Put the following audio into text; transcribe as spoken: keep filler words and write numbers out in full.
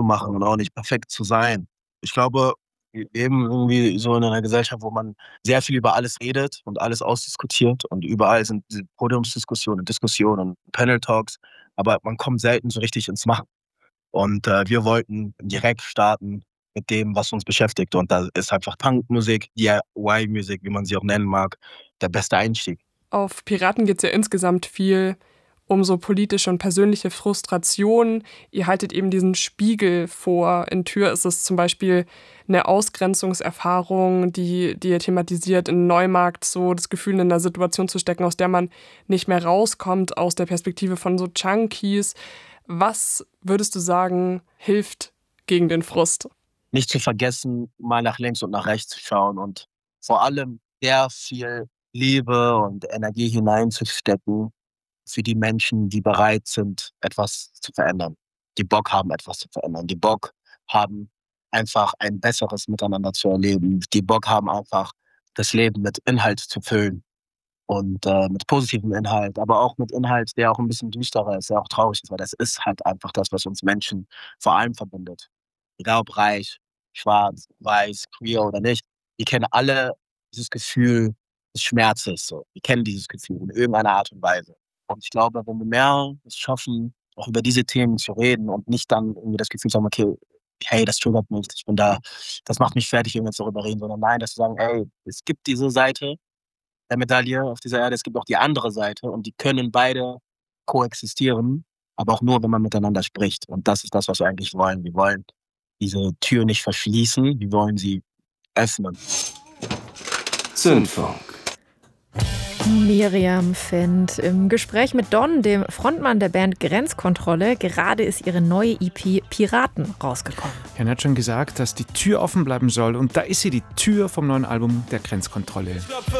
machen und auch nicht perfekt zu sein. Ich glaube, wir leben irgendwie so in einer Gesellschaft, wo man sehr viel über alles redet und alles ausdiskutiert und überall sind diese Podiumsdiskussionen, Diskussionen und Panel Talks, aber man kommt selten so richtig ins Machen. Und äh, wir wollten direkt starten mit dem, was uns beschäftigt. Und da ist einfach Punkmusik, D I Y-Musik, wie man sie auch nennen mag, der beste Einstieg. Auf Piraten geht es ja insgesamt viel um so politische und persönliche Frustration. Ihr haltet eben diesen Spiegel vor. In Tür ist es zum Beispiel eine Ausgrenzungserfahrung, die, die ihr thematisiert. In Neumarkt so das Gefühl, in einer Situation zu stecken, aus der man nicht mehr rauskommt, aus der Perspektive von so Junkies. Was würdest du sagen, hilft gegen den Frust? Nicht zu vergessen, mal nach links und nach rechts zu schauen und vor allem sehr viel Liebe und Energie hineinzustecken für die Menschen, die bereit sind, etwas zu verändern. Die Bock haben, etwas zu verändern. Die Bock haben, einfach ein besseres Miteinander zu erleben. Die Bock haben einfach, das Leben mit Inhalt zu füllen. Und äh, mit positivem Inhalt, aber auch mit Inhalt, der auch ein bisschen düsterer ist, der auch traurig ist, weil das ist halt einfach das, was uns Menschen vor allem verbindet. Egal ob reich, schwarz, weiß, queer oder nicht. Wir kennen alle dieses Gefühl des Schmerzes. So. Wir kennen dieses Gefühl in irgendeiner Art und Weise. Und ich glaube, wenn wir mehr es schaffen, auch über diese Themen zu reden und nicht dann irgendwie das Gefühl zu haben, okay, hey, das triggert mich, ich bin da, das macht mich fertig, wenn wir jetzt darüber reden, sondern nein, dass wir sagen, ey, es gibt diese Seite der Medaille auf dieser Erde, es gibt auch die andere Seite und die können beide koexistieren, aber auch nur, wenn man miteinander spricht. Und das ist das, was wir eigentlich wollen. Wir wollen diese Tür nicht verschließen, wir wollen sie öffnen. Zündfunk. Miriam Fendt im Gespräch mit Don, dem Frontmann der Band Grenzkontrolle. Gerade ist ihre neue E P Piraten rausgekommen. Jan hat schon gesagt, dass die Tür offen bleiben soll. Und da ist sie, die Tür vom neuen Album der Grenzkontrolle.